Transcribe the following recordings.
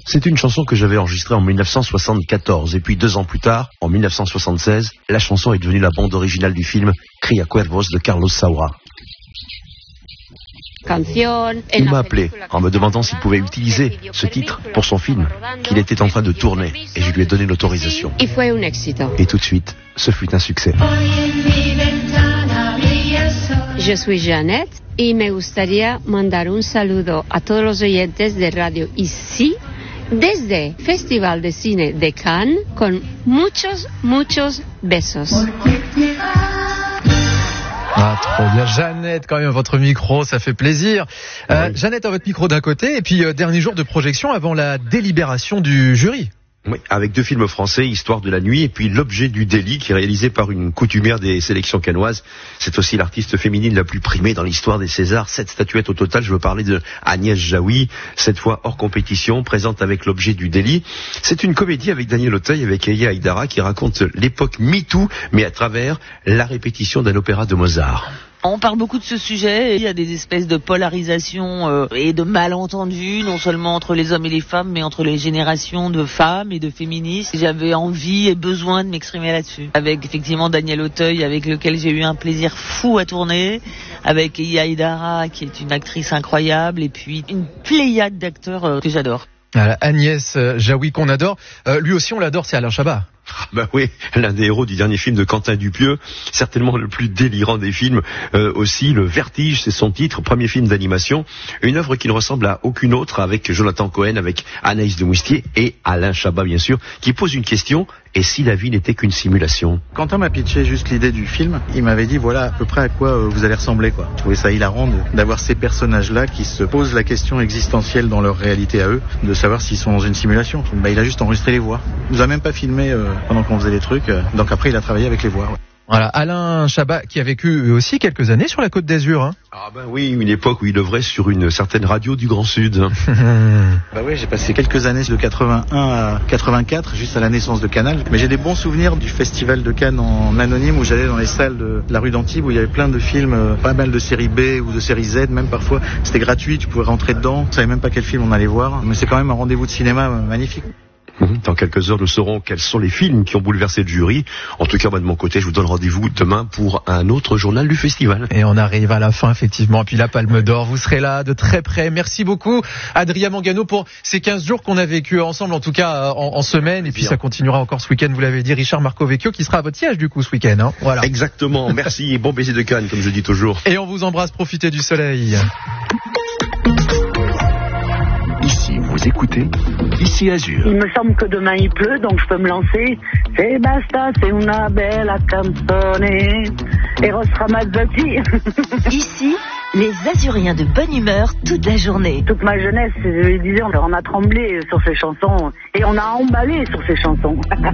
C'est une chanson que j'avais enregistrée en 1974 et puis 2 ans plus tard, en 1976, la chanson est devenue la bande originale du film Cria Cuervos de Carlos Saura. Il m'a appelé en me demandant s'il pouvait utiliser ce titre pour son film qu'il était en train de tourner et je lui ai donné l'autorisation. Et tout de suite, ce fut un succès. Je suis Jeannette y me gustaría mandar un saludo a todos los oyentes de Radio Ici desde Festival de Cine de Cannes con muchos besos. Ah, trop bien. Jeannette, quand même, votre micro, ça fait plaisir. Oui. Jeannette, à votre micro d'un côté, et puis dernier jour de projection avant la délibération du jury. Oui, avec 2 films français, Histoire de la nuit et puis L'objet du délit, qui est réalisé par une coutumière des sélections cannoises. C'est aussi l'artiste féminine la plus primée dans l'histoire des Césars. 7 statuettes au total. Je veux parler de Agnès Jaoui, cette fois hors compétition, présente avec L'objet du délit. C'est une comédie avec Daniel Auteuil, avec Eya Aïdara, qui raconte l'époque MeToo, mais à travers la répétition d'un opéra de Mozart. On parle beaucoup de ce sujet, il y a des espèces de polarisation et de malentendus, non seulement entre les hommes et les femmes, mais entre les générations de femmes et de féministes. J'avais envie et besoin de m'exprimer là-dessus. Avec effectivement Daniel Auteuil, avec lequel j'ai eu un plaisir fou à tourner, avec Eya Aïdara, qui est une actrice incroyable, et puis une pléiade d'acteurs que j'adore. Agnès Jaoui qu'on adore. Lui aussi on l'adore, c'est Alain Chabat. Bah oui, l'un des héros du dernier film de Quentin Dupieux, certainement le plus délirant des films, aussi Le Vertige, c'est son titre, premier film d'animation, une œuvre qui ne ressemble à aucune autre, avec Jonathan Cohen, avec Anaïs de Moustier et Alain Chabat bien sûr, qui pose une question: et si la vie n'était qu'une simulation? Quentin m'a pitché juste l'idée du film, il m'avait dit voilà à peu près à quoi vous allez ressembler quoi. Je trouvais ça hilarant d'avoir ces personnages-là qui se posent la question existentielle dans leur réalité à eux, de savoir s'ils sont dans une simulation. Bah, il a juste enregistré les voix. Il nous a même pas filmé pendant qu'on faisait les trucs, donc après il a travaillé avec les voix. Ouais. Voilà, Alain Chabat qui a vécu aussi quelques années sur la Côte d'Azur. Hein. Ah ben oui, une époque où il œuvrait sur une certaine radio du Grand Sud. Bah oui, j'ai passé quelques années de 81 à 84, juste à la naissance de Canal. Mais j'ai des bons souvenirs du festival de Cannes en anonyme où j'allais dans les salles de la rue d'Antibes où il y avait plein de films, pas mal de série B ou de série Z même parfois. C'était gratuit, tu pouvais rentrer dedans. On savait même pas quel film on allait voir, mais c'est quand même un rendez-vous de cinéma magnifique. Dans quelques heures, nous saurons quels sont les films qui ont bouleversé le jury. En tout cas, moi, de mon côté, je vous donne rendez-vous demain pour un autre journal du festival. Et on arrive à la fin, effectivement. Puis la Palme d'Or, vous serez là de très près. Merci beaucoup, Adrien Mangano, pour ces 15 jours qu'on a vécu ensemble, en tout cas en semaine. Et puis ça continuera encore ce week-end, vous l'avez dit. Richard Marcovecchio, qui sera à votre siège, du coup, ce week-end. Hein. Voilà. Exactement. Merci et bon baiser de Cannes, comme je dis toujours. Et on vous embrasse. Profitez du soleil. Ici, vous écoutez Ici Azur. Il me semble que demain il pleut, donc je peux me lancer. C'est basta, c'est una bella canzone. Eros Ramazzotti. Ici, les Azuriens de bonne humeur toute la journée. Toute ma jeunesse, je disais, on a tremblé sur ces chansons et on a emballé sur ces chansons.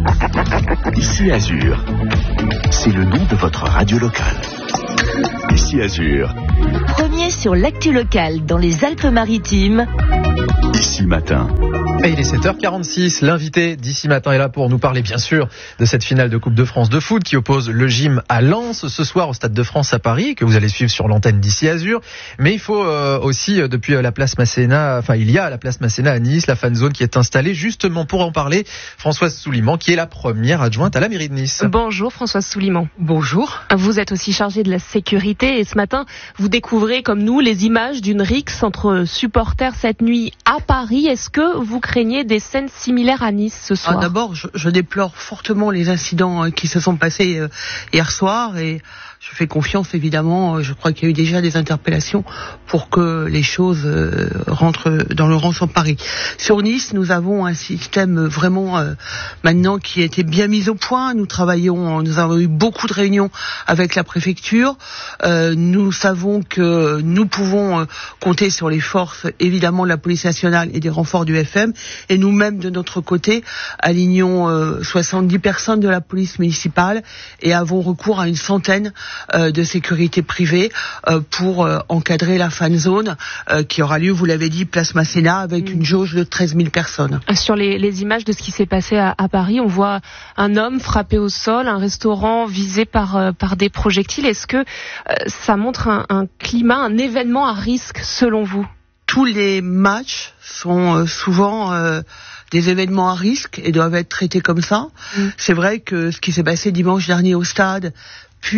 Ici Azur, c'est le nom de votre radio locale. Ici Azur. Premier sur l'actu locale dans les Alpes-Maritimes. Ici Matin. Et il est 7h46, l'invité d'Ici Matin est là pour nous parler bien sûr de cette finale de Coupe de France de foot qui oppose le gym à Lens ce soir au Stade de France à Paris, que vous allez suivre sur l'antenne d'Ici Azur. Mais il faut aussi, depuis la place Masséna, il y a la place Masséna à Nice, la fan zone qui est installée justement pour en parler. Françoise Souliman, qui est la première adjointe à la mairie de Nice. Bonjour Françoise Souliman. Bonjour. Vous êtes aussi chargée de la sécurité et ce matin, vous découvrez comme nous les images d'une rixe entre supporters cette nuit à Paris. Est-ce que vous craignez des scènes similaires à Nice ce soir? D'abord, je déplore fortement les incidents qui se sont passés hier soir et je fais confiance évidemment, je crois qu'il y a eu déjà des interpellations pour que les choses rentrent dans le rang sur Paris. Sur Nice, nous avons un système vraiment maintenant qui a été bien mis au point. Nous avons eu beaucoup de réunions avec la préfecture. Nous savons que nous pouvons compter sur les forces évidemment de la police nationale et des renforts du FM. Et nous-mêmes de notre côté alignons 70 personnes de la police municipale et avons recours à une centaine de sécurité privée pour encadrer la fan zone qui aura lieu, vous l'avez dit, place Masséna avec une jauge de 13 000 personnes. Sur les images de ce qui s'est passé à Paris, on voit un homme frappé au sol, un restaurant visé par des projectiles. Est-ce que ça montre un climat, un événement à risque selon vous ? tous les matchs sont souvent des événements à risque et doivent être traités comme ça. C'est vrai que ce qui s'est passé dimanche dernier au stade, puis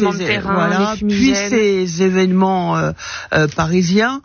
ces événements parisiens,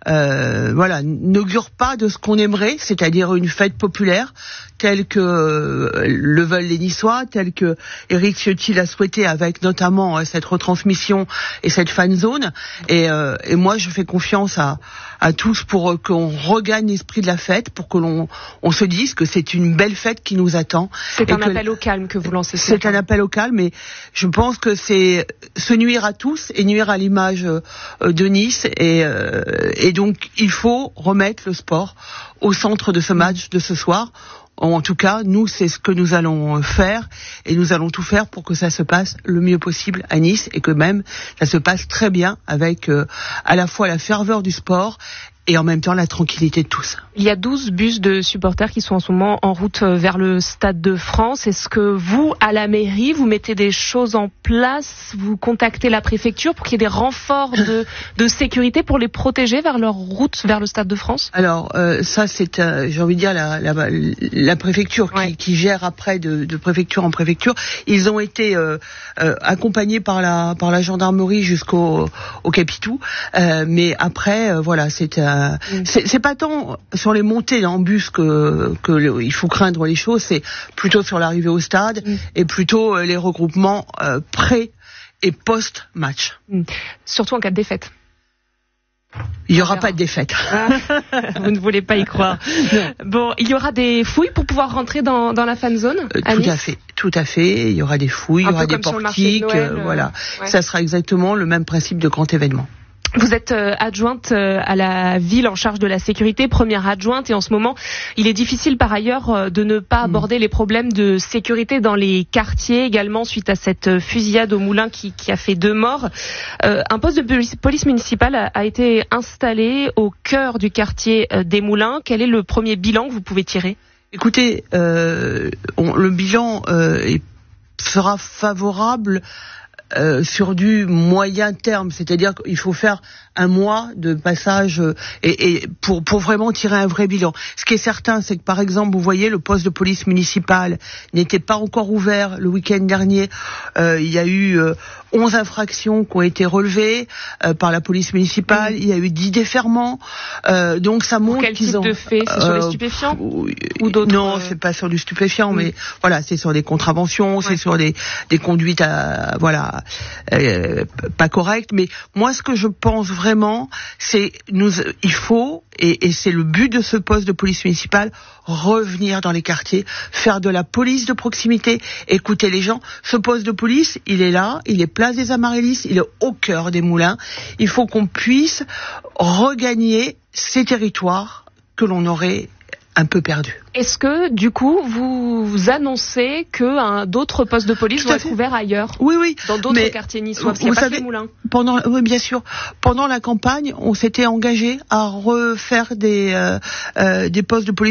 n'augurent pas de ce qu'on aimerait, c'est-à-dire une fête populaire telle que le veulent les Niçois, telle que Éric Ciotti l'a souhaité, avec notamment cette retransmission et cette fan zone. Et moi, je fais confiance à tous pour qu'on regagne l'esprit de la fête, pour que l'on se dise que c'est une belle fête qui nous attend. C'est un appel au calme que vous lancez. C'est un appel au calme, mais je pense que c'est se nuire à tous et nuire à l'image de Nice. Et donc, il faut remettre le sport au centre de ce match de ce soir. En tout cas, nous, c'est ce que nous allons faire, et nous allons tout faire pour que ça se passe le mieux possible à Nice, et que même ça se passe très bien avec à la fois la ferveur du sport et en même temps la tranquillité de tous. Il y a 12 bus de supporters qui sont en ce moment en route vers le Stade de France. Est-ce que vous, à la mairie, vous mettez des choses en place, vous contactez la préfecture pour qu'il y ait des renforts de sécurité pour les protéger vers leur route vers le Stade de France? Alors, ça c'est, j'ai envie de dire, la préfecture qui gère après de préfecture en préfecture. Ils ont été accompagnés par la gendarmerie jusqu'au Capitou, mais après, c'est pas tant sur les montées en bus que il faut craindre les choses, c'est plutôt sur l'arrivée au stade et plutôt les regroupements pré et post-match. Surtout en cas de défaite. Il n'y aura pas de défaite. Vous ne voulez pas y croire. Bon, il y aura des fouilles pour pouvoir rentrer dans la fan zone à Nice. Tout à fait. Il y aura des fouilles, il y aura des portiques, voilà. Ouais. Ça sera exactement le même principe de grand événement. Vous êtes adjointe à la ville en charge de la sécurité, première adjointe, et en ce moment, il est difficile par ailleurs de ne pas aborder les problèmes de sécurité dans les quartiers, également suite à cette fusillade au Moulin qui a fait 2 morts. Un poste de police municipale a été installé au cœur du quartier des Moulins. Quel est le premier bilan que vous pouvez tirer ? Écoutez, le bilan sera favorable sur du moyen terme, c'est-à-dire qu'il faut faire un mois de passage et pour vraiment tirer un vrai bilan. Ce qui est certain, c'est que par exemple, vous voyez, le poste de police municipale n'était pas encore ouvert le week-end dernier. Il y a eu 11 infractions qui ont été relevées par la police municipale. Il y a eu 10 déferments. Donc ça montre quel type de fait? C'est sur les stupéfiants ou d'autres? Non, c'est pas sur du stupéfiant, mais voilà, c'est sur des contraventions, c'est sur des conduites pas correctes. Mais moi, ce que je pense vraiment, c'est il faut, et c'est le but de ce poste de police municipale, revenir dans les quartiers, faire de la police de proximité, écouter les gens. Ce poste de police, il est là, il est place des Amaryllis, il est au cœur des Moulins. Il faut qu'on puisse regagner ces territoires que l'on aurait un peu perdu. Est-ce que, du coup, vous annoncez que d'autres postes de police vont être ouverts ailleurs? Oui. Dans d'autres quartiers niçois, parce qu'il n'y a pas que les Moulins. Oui, bien sûr. Pendant la campagne, on s'était engagé à refaire des postes de police